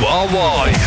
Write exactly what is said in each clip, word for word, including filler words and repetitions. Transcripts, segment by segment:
are wife.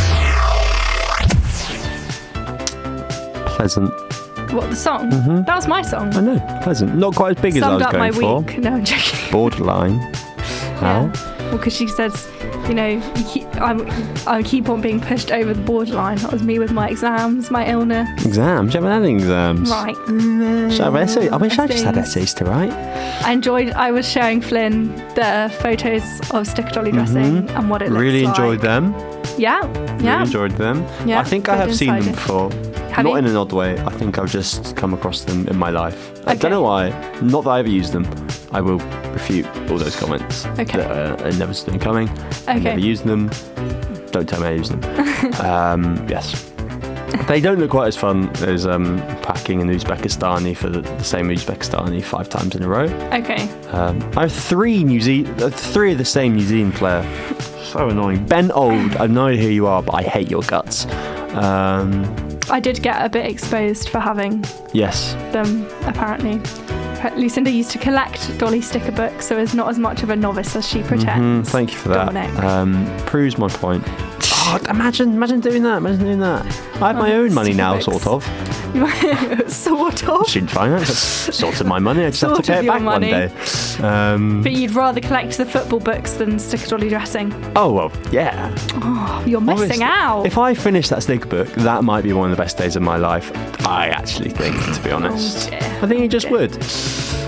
Pleasant. What, the song? Mm-hmm. That was my song. I know, pleasant. Not quite as big Summed as I was up going my for. week. No, I'm joking. Borderline. How? Yeah. Well, because she says, you know, you keep, I'm, I keep on being pushed over the borderline. That was me with my exams, my illness. Exams? You haven't had any exams? Right. Should I have essays? I wish I just had Things. essays to write. I enjoyed, I was showing Flynn the photos of sticker dolly dressing Mhm. and what it looks Really like. enjoyed them. Yeah, yeah. Really enjoyed them. Yeah, I think I good have seen them insider. before. Have Not you? in an odd way. I think I've just come across them in my life. I Okay. don't know why. Not that I ever used them. I will refute all those comments. Okay. That, uh, I never saw them coming. I Okay. never used them. Don't tell me I used them. um, yes. They don't look quite as fun as um, packing an Uzbekistani for the, the same Uzbekistani five times in a row. Okay. Um, I have three New Ze- uh, three of the same New Zealand player. So annoying. Ben Old, I have no idea who you are, but I hate your guts. Um, I did get a bit exposed for having yes. them, apparently. Lucinda used to collect dolly sticker books, so is not as much of a novice as she Mhm, pretends. thank you for that. Dominic. Um, proves my point. Oh, imagine, imagine doing that. Imagine doing that. I have my Oh, own money now, sticker sort books. of. Sort of. Student finance, that's sort of my money. I just have to Sort pay of it your back money. one day. Um, But you'd rather collect the football books than sticker dolly dressing. oh well, yeah. Oh, you're missing Obviously, out. If I finish that sticker book, that might be one of the best days of my life. I actually think, to be honest. dear. I think it just Oh, dear. would.